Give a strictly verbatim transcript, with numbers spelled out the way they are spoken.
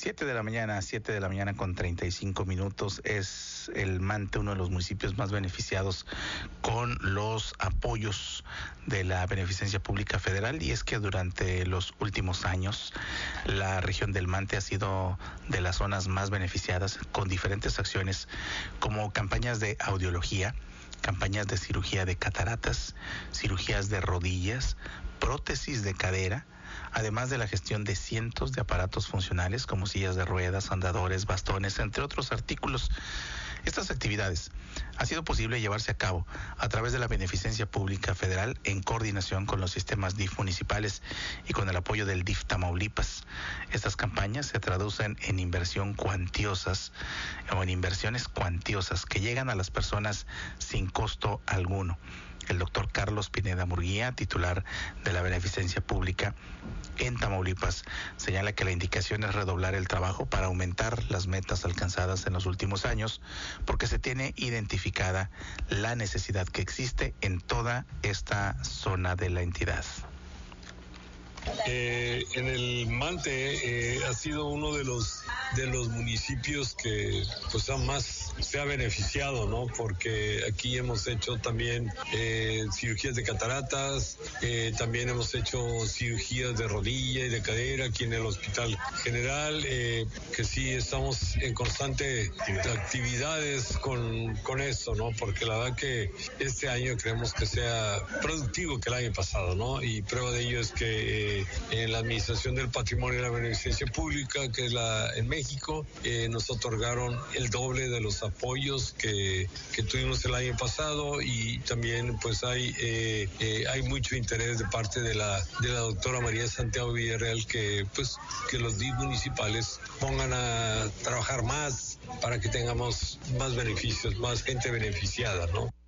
Siete de la mañana, siete de la mañana con treinta y cinco minutos. Es el Mante uno de los municipios más beneficiados con los apoyos de la Beneficencia Pública Federal, y es que durante los últimos años la región del Mante ha sido de las zonas más beneficiadas con diferentes acciones como campañas de audiología, campañas de cirugía de cataratas, cirugías de rodillas, prótesis de cadera, además de la gestión de cientos de aparatos funcionales como sillas de ruedas, andadores, bastones, entre otros artículos. Estas actividades ha sido posible llevarse a cabo a través de la Beneficencia Pública Federal en coordinación con los sistemas D I F municipales y con el apoyo del D I F Tamaulipas. Estas campañas se traducen en inversión cuantiosas o en inversiones cuantiosas que llegan a las personas sin costo alguno. El doctor Carlos Pineda Murguía, titular de la Beneficencia Pública en Tamaulipas, señala que la indicación es redoblar el trabajo para aumentar las metas alcanzadas en los últimos años, porque se tiene identificada la necesidad que existe en toda esta zona de la entidad. Eh, en el Mante eh, ha sido uno de los de los municipios que pues más se ha beneficiado, ¿no? Porque aquí hemos hecho también eh, cirugías de cataratas, eh, también hemos hecho cirugías de rodilla y de cadera aquí en el Hospital General, eh, que sí estamos en constante actividades con, con esto, ¿no? Porque la verdad que este año creemos que sea productivo que el año pasado, ¿no? Y prueba de ello es que eh, en la Administración del Patrimonio y la Beneficencia Pública, que es la en México, eh, nos otorgaron el doble de los apoyos que, que tuvimos el año pasado, y también pues hay eh, eh, hay mucho interés de parte de la de la doctora María Santiago Villarreal que pues que los D I F municipales pongan a trabajar más para que tengamos más beneficios, más gente beneficiada, ¿no?